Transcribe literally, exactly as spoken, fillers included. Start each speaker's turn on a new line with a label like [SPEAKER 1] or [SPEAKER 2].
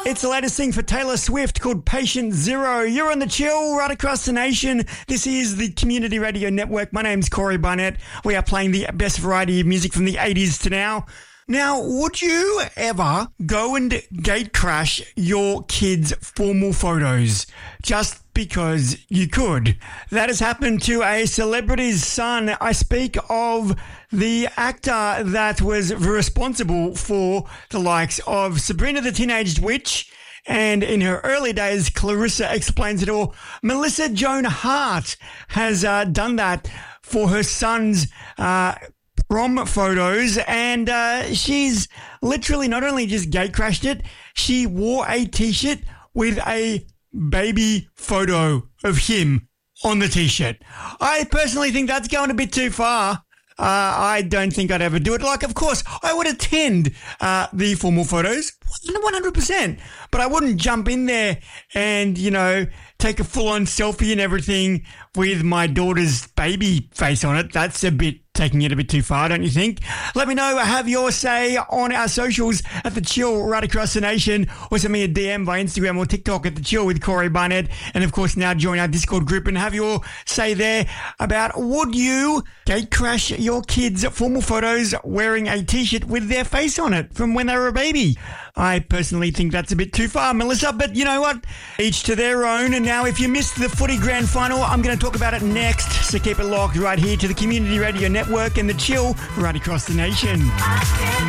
[SPEAKER 1] It's the latest thing for Taylor Swift called Patient Zero. You're on the chill right across the nation. This is the Community Radio Network. My name's Corey Barnett. We are playing the best variety of music from the eighties to now. Now, would you ever go and gate crash your kids' formal photos just because you could? That has happened to a celebrity's son. I speak of the actor that was responsible for the likes of Sabrina the Teenage Witch, and in her early days, Clarissa Explains It All. Melissa Joan Hart has uh, done that for her son's uh prom photos, and uh, she's literally not only just gate crashed it, she wore a t-shirt with a baby photo of him on the t-shirt. I personally think that's going a bit too far. Uh, I don't think I'd ever do it. Like, of course, I would attend uh, the formal photos, one hundred percent. But I wouldn't jump in there and, you know, take a full-on selfie and everything with my daughter's baby face on it. That's a bit taking it a bit too far, don't you think? Let me know. Have your say on our socials at The Chill right across the nation, or send me a D M by Instagram or TikTok at The Chill with Corey Barnett. And of course, now join our Discord group and have your say there about, would you gate crash your kids' formal photos wearing a t-shirt with their face on it from when they were a baby? I personally think that's a bit too far, Melissa, but you know what? Each to their own. And now, if you missed the footy grand final, I'm going to talk about it next. So keep it locked right here to the Community Radio Network and The Chill right across the nation.